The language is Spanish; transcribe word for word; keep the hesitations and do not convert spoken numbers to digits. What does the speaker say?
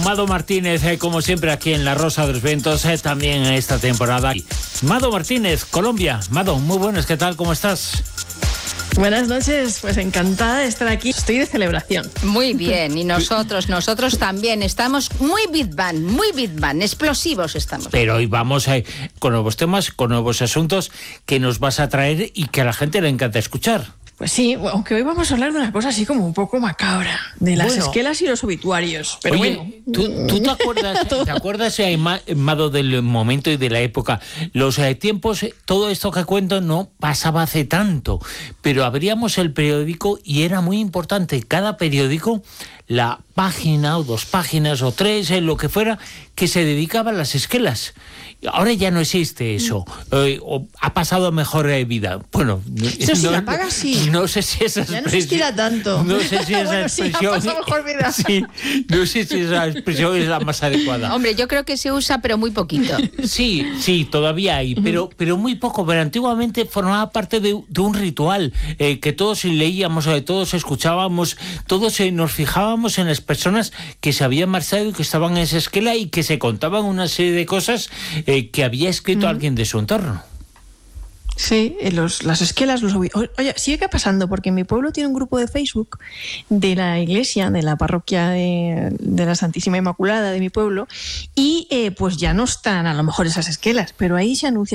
Mado Martínez, eh, como siempre, aquí en La Rosa de los Vientos, eh, también en esta temporada. Mado Martínez, Colombia. Mado, muy buenas, ¿qué tal? ¿Cómo estás? Buenas noches, pues encantada de estar aquí. Estoy de celebración. Muy bien, y nosotros, nosotros también estamos muy Big Bang, muy Big Bang, explosivos estamos. Pero hoy vamos eh, con nuevos temas, con nuevos asuntos que nos vas a traer y que a la gente le encanta escuchar. Pues sí, aunque hoy vamos a hablar de una cosa así como un poco macabra, de las bueno, esquelas y los obituarios. Pero oye, bueno. ¿tú, tú te acuerdas, ¿te acuerdas eh, Mado, del momento y de la época? Los eh, tiempos, eh, todo esto que cuento no pasaba hace tanto, pero abríamos el periódico y era muy importante. Cada periódico, la página o dos páginas o tres, eh, lo que fuera, que se dedicaba a las esquelas. Ahora ya no existe eso. Eh, o ha pasado a mejor eh, vida. Bueno, eso sí, no, la paga sí. No sé si esa expresión... Ya no se estira tanto. No sé si esa bueno, expresión... sí, ha pasado mejor vida. Sí, no sé si esa expresión es la más adecuada. Hombre, yo creo que se usa, pero muy poquito. Sí, sí, todavía hay, pero, pero muy poco. Pero antiguamente formaba parte de, de un ritual eh, que todos leíamos, eh, todos escuchábamos, todos eh, nos fijábamos en las personas que se habían marchado y que estaban en esa esquela y que se contaban una serie de cosas eh, que había escrito mm. alguien de su entorno. Sí, los, las esquelas, los... Oye, sigue pasando, porque en mi pueblo tiene un grupo de Facebook de la iglesia, de la parroquia de, de la Santísima Inmaculada de mi pueblo, y eh, pues ya no están a lo mejor esas esquelas, pero ahí se anuncia